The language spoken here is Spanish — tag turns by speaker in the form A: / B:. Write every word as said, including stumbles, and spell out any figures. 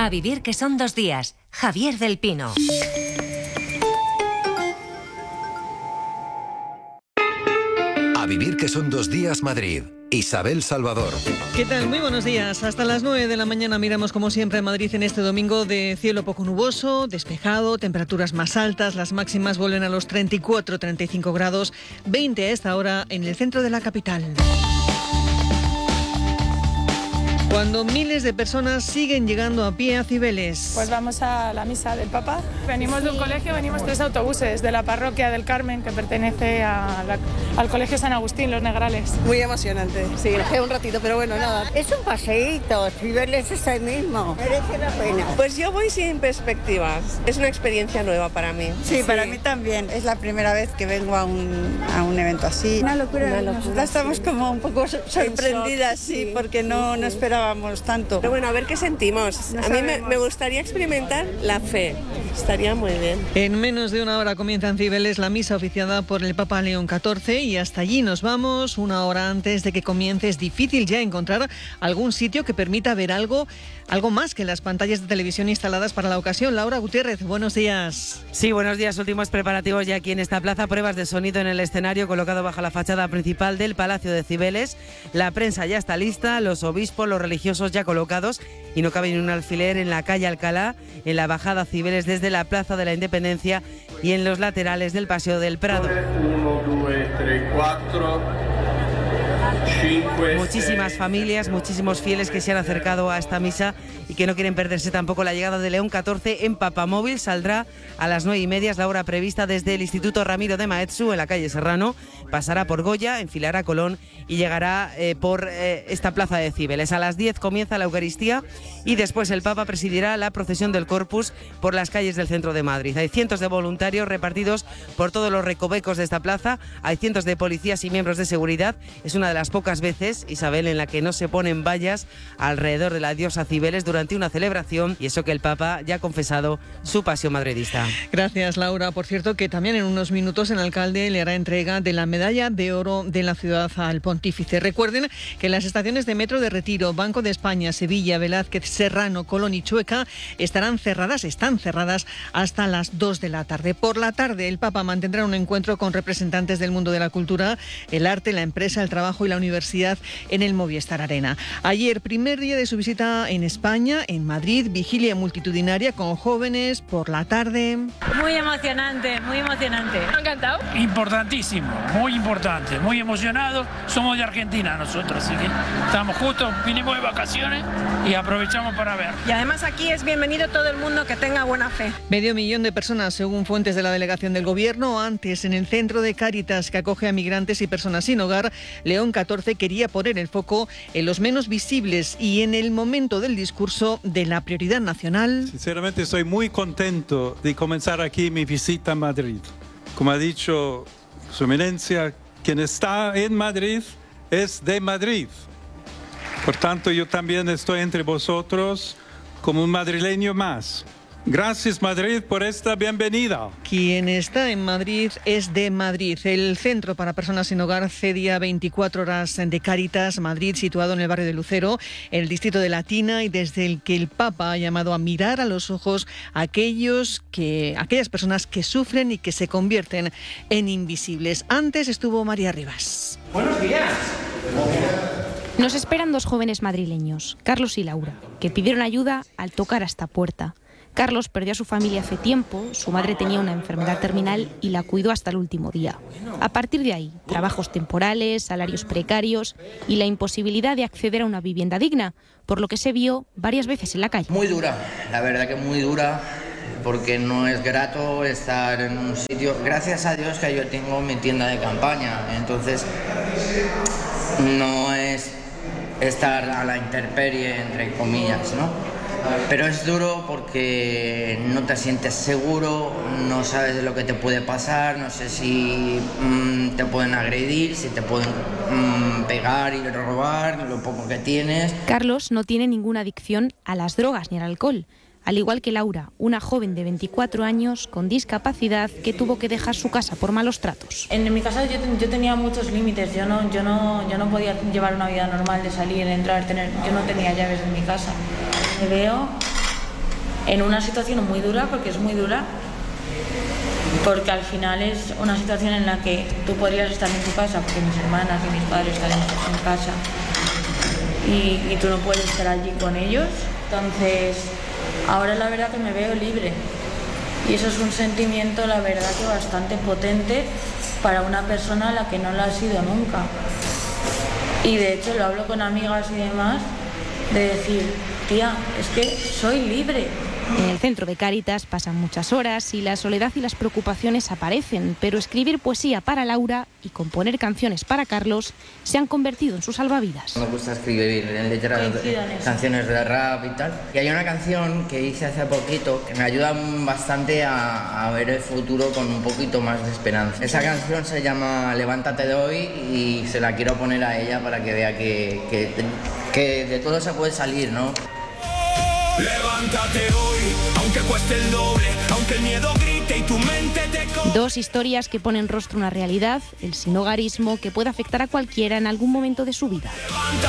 A: A vivir que son dos días. Javier del Pino.
B: A vivir que son dos días Madrid. Isabel Salvador.
C: ¿Qué tal? Muy buenos días. Hasta las nueve de la mañana miramos como siempre a Madrid en este domingo de cielo poco nuboso, despejado, temperaturas más altas, las máximas vuelven a los treinta y cuatro, treinta y cinco grados, veinte a esta hora en el centro de la capital. Cuando miles de personas siguen llegando a pie a Cibeles.
D: Pues vamos a la misa del Papa. Venimos de un colegio, venimos tres autobuses de la parroquia del Carmen, que pertenece a la, al Colegio San Agustín, Los Negrales.
E: Muy emocionante, sí, es un ratito, pero bueno, nada.
F: Es un paseíto, Cibeles es ahí mismo, merece la pena.
G: Pues yo voy sin perspectivas, es una experiencia nueva para mí.
E: Sí, sí, para mí también, es la primera vez que vengo a un, a un evento así.
F: Una locura.
E: Una locura. Estamos como un poco sorprendidas, sí, sí, porque no, sí, sí. no esperábamos tanto.
G: Pero bueno, a ver qué sentimos. No a mí me, me gustaría experimentar la fe. Estaría muy bien.
C: En menos de una hora comienza en Cibeles la misa oficiada por el Papa León catorce y hasta allí nos vamos una hora antes de que comience. Es difícil ya encontrar algún sitio que permita ver algo, algo más que las pantallas de televisión instaladas para la ocasión. Laura Gutiérrez, buenos días.
H: Sí, buenos días. Últimos preparativos ya aquí en esta plaza. Pruebas de sonido en el escenario colocado bajo la fachada principal del Palacio de Cibeles. La prensa ya está lista, los obispos, los religiosos ya colocados y no cabe ni un alfiler en la calle Alcalá, en la bajada a Cibeles desde la Plaza de la Independencia y en los laterales del Paseo del Prado.
I: uno, dos, tres, cuatro, cinco,
H: Muchísimas familias, muchísimos fieles que se han acercado a esta misa y que no quieren perderse tampoco la llegada de León catorce en Papamóvil. Saldrá a las nueve y media, es la hora prevista desde el Instituto Ramiro de Maeztu en la calle Serrano. Pasará por Goya, enfilará Colón y llegará eh, por eh, esta plaza de Cibeles. A las diez comienza la Eucaristía y después el Papa presidirá la procesión del Corpus por las calles del centro de Madrid. Hay cientos de voluntarios repartidos por todos los recovecos de esta plaza, hay cientos de policías y miembros de seguridad. Es una de las pocas veces, Isabel, en la que no se ponen vallas alrededor de la diosa Cibeles durante una celebración, y eso que el Papa ya ha confesado su pasión madridista.
C: Gracias, Laura. Por cierto, que también en unos minutos el alcalde le hará entrega de la medalla de oro de la ciudad al pontífice. Recuerden que las estaciones de metro de Retiro, Banco de España, Sevilla, Velázquez, Serrano, Colón y Chueca estarán cerradas, están cerradas hasta las dos de la tarde. Por la tarde, el Papa mantendrá un encuentro con representantes del mundo de la cultura, el arte, la empresa, el trabajo y la universidad en el Movistar Arena. Ayer, primer día de su visita en España, en Madrid, vigilia multitudinaria con jóvenes por la tarde.
J: Muy emocionante, muy emocionante.
D: ¿Me ha encantado?
K: Importantísimo, muy importante, muy emocionado. Somos de Argentina nosotros, así que estamos justos, vinimos de vacaciones y aprovechamos para ver.
D: Y además aquí es bienvenido todo el mundo que tenga buena fe.
C: Medio millón de personas, según fuentes de la delegación del gobierno. Antes, en el centro de Cáritas, que acoge a migrantes y personas sin hogar, León catorce quería poner el foco en los menos visibles y en el momento del discurso de la prioridad nacional.
L: Sinceramente estoy muy contento de comenzar aquí mi visita a Madrid. Como ha dicho Su Eminencia, quien está en Madrid es de Madrid. Por tanto, yo también estoy entre vosotros como un madrileño más. Gracias, Madrid, por esta bienvenida.
C: Quien está en Madrid es de Madrid. El Centro para Personas Sin Hogar cedía veinticuatro horas de Cáritas Madrid, situado en el barrio de Lucero, en el distrito de Latina, y desde el que el Papa ha llamado a mirar a los ojos a aquellos que, aquellas personas que sufren y que se convierten en invisibles. Antes estuvo María Rivas.
M: Buenos días.
N: Nos esperan dos jóvenes madrileños, Carlos y Laura, que pidieron ayuda al tocar a esta puerta. Carlos perdió a su familia hace tiempo, su madre tenía una enfermedad terminal y la cuidó hasta el último día. A partir de ahí, trabajos temporales, salarios precarios y la imposibilidad de acceder a una vivienda digna, por lo que se vio varias veces en la calle.
M: Muy dura, la verdad que muy dura, porque no es grato estar en un sitio. Gracias a Dios que yo tengo mi tienda de campaña, entonces no es estar a la intemperie, entre comillas, ¿no? Pero es duro porque no te sientes seguro, no sabes de lo que te puede pasar, no sé si mmm, te pueden agredir, si te pueden mmm, pegar y robar lo poco que tienes.
N: Carlos no tiene ninguna adicción a las drogas ni al alcohol, al igual que Laura, una joven de veinticuatro años con discapacidad que tuvo que dejar su casa por malos tratos.
J: En mi casa yo, yo tenía muchos límites, yo no, yo, no, yo no podía llevar una vida normal de salir, entrar, tener, yo no tenía llaves en mi casa. Me veo en una situación muy dura, porque es muy dura, porque al final es una situación en la que tú podrías estar en tu casa, porque mis hermanas y mis padres están en casa, y, y tú no puedes estar allí con ellos. Entonces, ahora la verdad que me veo libre, y eso es un sentimiento, la verdad, que bastante potente para una persona a la que no lo ha sido nunca. Y de hecho lo hablo con amigas y demás, de decir, tía, es que soy libre.
N: En el centro de Cáritas pasan muchas horas y la soledad y las preocupaciones aparecen, pero escribir poesía para Laura y componer canciones para Carlos se han convertido en sus salvavidas.
M: Me gusta escribir en letras, canciones de rap y tal. Y hay una canción que hice hace poquito que me ayuda bastante a, a ver el futuro con un poquito más de esperanza. Esa canción se llama Levántate de hoy y se la quiero poner a ella para que vea que, que, que de todo se puede salir, ¿no?
O: Levántate hoy, aunque cueste el doble, aunque el miedo grite y tu mente te...
N: Dos historias que ponen rostro a una realidad, el sinhogarismo, que puede afectar a cualquiera en algún momento de su vida.